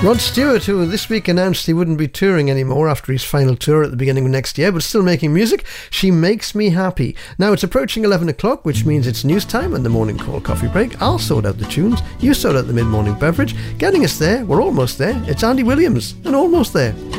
Rod Stewart, who this week announced he wouldn't be touring anymore after his final tour at the beginning of next year, but still making music. She Makes Me Happy. Now it's approaching 11 o'clock, which means it's news time and the morning call coffee break. I'll sort out the tunes, you sort out the mid-morning beverage. Getting us there, we're almost there. It's Andy Williams and Almost There.